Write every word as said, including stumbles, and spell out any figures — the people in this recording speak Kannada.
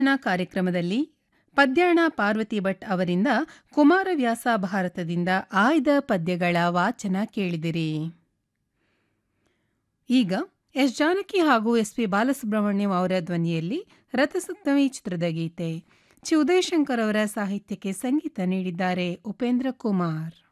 ಕಾರ್ಯಕ್ರಮದಲ್ಲಿ ಪದ್ಯಾಣ ಪಾರ್ವತಿ ಭಟ್ ಅವರಿಂದ ಕುಮಾರವ್ಯಾಸ ಭಾರತದಿಂದ ಆಯ್ದ ಪದ್ಯಗಳ ವಾಚನ ಕೇಳಿದಿರಿ. ಈಗ ಎಸ್ ಜಾನಕಿ ಹಾಗೂ ಎಸ್ ಪಿ ಬಾಲಸುಬ್ರಹ್ಮಣ್ಯಂ ಅವರ ಧ್ವನಿಯಲ್ಲಿ ರಥಸಪ್ತಮಿ ಚಿತ್ರದ ಗೀತೆ. ಚಿ ಉದಯಶಂಕರ್ ಅವರ ಸಾಹಿತ್ಯಕ್ಕೆ ಸಂಗೀತ ನೀಡಿದ್ದಾರೆ ಉಪೇಂದ್ರ ಕುಮಾರ್.